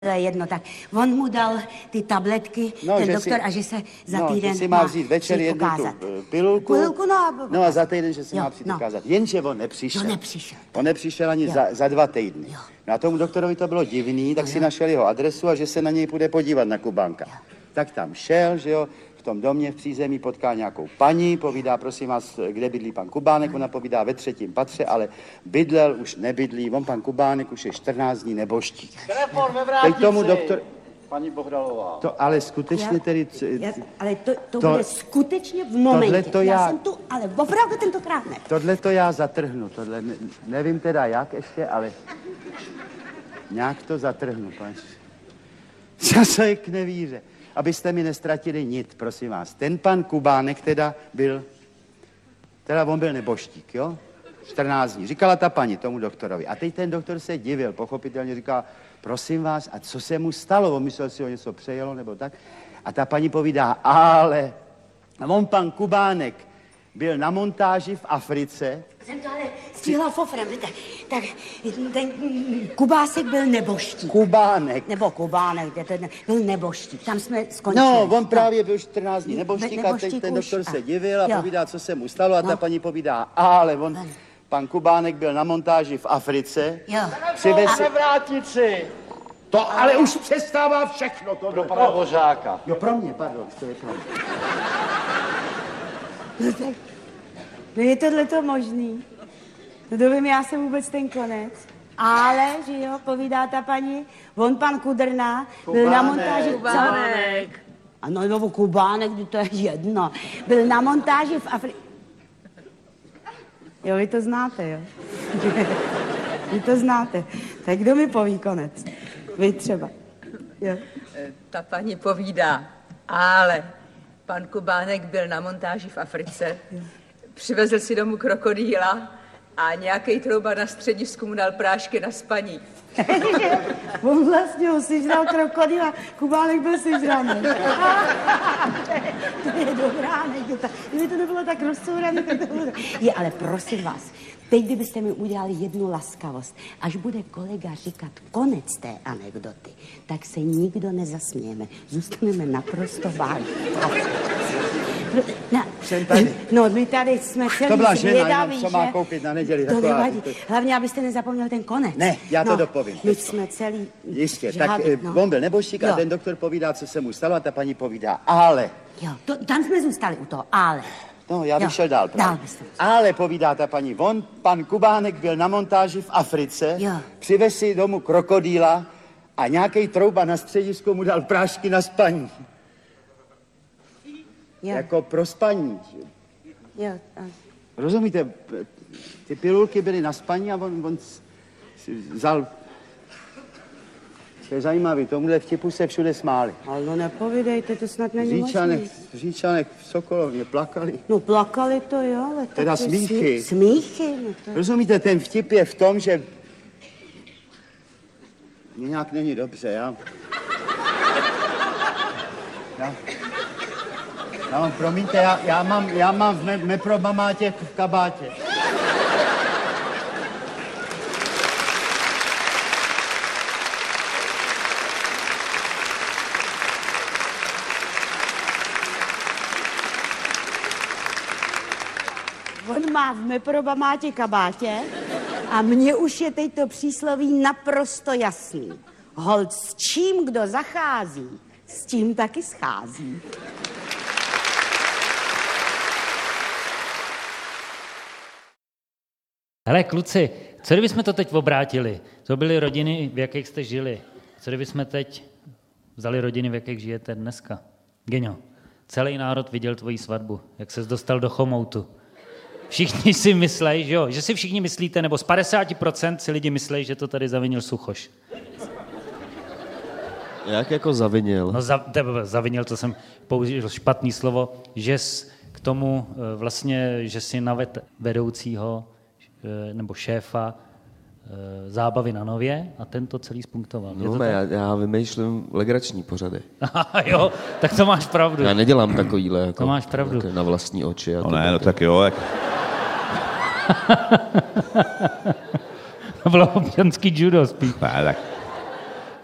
To je jedno, tak on mu dal ty tabletky, ten doktor, a že se za týden že si má vzít večer jednu tu pilulku, no a za týden, že si má přijít ukázat. Jenže on nepřišel. On nepřišel ani za 2 týdny. No a tomu doktorovi to bylo divný, tak si našel jeho adresu a že se na něj půjde podívat na Kubánka. Tak tam šel, že jo, v tom domě v přízemí potká nějakou paní, povídá, prosím vás, kde bydlí pan Kubánek, ona povídá ve 3. patře, ale bydlel, už nebydlí, on pan Kubánek už je 14 dní neboštík. Telefon ve vrátnici. Teď tomu doktor... Paní Bohdalová. To ale skutečně tedy... Ale to bude skutečně v momentě. Já jsem tu, ale opravdu tentokrát ne. Tohle to já zatrhnu, tohle nevím teda jak ještě, ale nějak to zatrhnu, pane. Zase je k nevíře. Abyste mi nestratili nit, prosím vás. Ten pan Kubánek teda on byl neboštík, jo? 14 dní. Říkala ta paní tomu doktorovi. A teď ten doktor se divil, pochopitelně říká, prosím vás, a co se mu stalo? On myslel si, ho něco přejelo nebo tak. A ta paní povídá, ale on pan Kubánek byl na montáži v Africe. Jsem to ale stihla fofrem, víte. Tak ten Kubásek byl neboštík. Kubánek. Nebo Kubánek, byl neboštík. Tam jsme skončili. No, on právě byl 14 dní neboštík a teď ten doktor se divil a povídá, co se mu stalo. A ta paní povídá, ale pan Kubánek byl na montáži v Africe. Přivez vrátnici. To ale už přestává všechno. To pro pana Božáka. Jo, pro mě, pardon, to je pro mě. No tak, no je tohleto možný. No dovím, já jsem vůbec ten konec. Ale, že jo, povídá ta paní, on pan Kudrna byl na montáži... Kubánek. Ano, no, Kubánek, to je jedno. Byl na montáži v Africe. Jo, vy to znáte, jo? Vy to znáte. Tak kdo mi poví konec? Vy třeba. Jo. Ta paní povídá, ale pan Kubánek byl na montáži v Africe, přivezl si domů krokodýla a nějaký trouba na středisku mu dal prášky na spaní. On vlastně ho sežral krokodýla, Kubánek byl sežraný. To je dobrá anekdota. Kdyby to nebylo tak rozcourané, tak to bylo... Je, ale prosím vás, teď kdybyste mi udělali jednu laskavost, až bude kolega říkat konec té anekdoty, tak se nikdo nezasmějeme. Zůstaneme naprosto vážní. No, my tady jsme celý zvědaví, co má koupit na neděli. To nevadí. Hlavně, abyste nezapomněl ten konec. Ne, já to dopovím. My jsme celý... Jistě, tak on byl neboštík a ten doktor povídá, co se mu stalo a ta paní povídá, ale... Jo, tam jsme zůstali u toho, ale... No, já bych šel dál. Ale povídá ta paní, pan Kubánek byl na montáži v Africe, přivez si domů krokodýla a nějaký trouba na středisku mu dal prášky na spaní. Jako pro spaní. Jo. Rozumíte, ty pilulky byly na spaní a on si vzal... To je zajímavý, tomuhle vtipu se všude smáli. Ale no nepovídejte, to snad není možný. V Říčanech v Sokolovně plakali. No plakali to jo, ale... Teda smíchy. Smíchy, no to... Rozumíte, ten vtip je v tom, že... Mně nějak není dobře, já mám, promiňte, já mám v meprobamátě v kabátě. On má v meprobamátě kabátě a mně už je teď to přísloví naprosto jasný. Holt s čím kdo zachází, s tím taky schází. Hele, kluci, co kdybychom to teď obrátili? To byly rodiny, v jakých jste žili. Co kdybychom teď vzali rodiny, v jakých žijete dneska? Geňo, celý národ viděl tvoji svatbu, jak ses dostal do chomoutu. Všichni si myslejí, že si všichni myslíte, nebo z 50% si lidi myslejí, že to tady zavinil Suchoš. Jak jako zavinil? No zavinil, to jsem použil špatný slovo, že k tomu vlastně, že si navedl vedoucího nebo šéfa zábavy na Nově a ten to celý spunktoval. No, já vymýšlím legrační pořady. Jo, tak to máš pravdu. Já nedělám takovýhle jako to máš pravdu. Na vlastní oči. No ne, no tak jo. To bylo občanský judo spíš. Ne, tak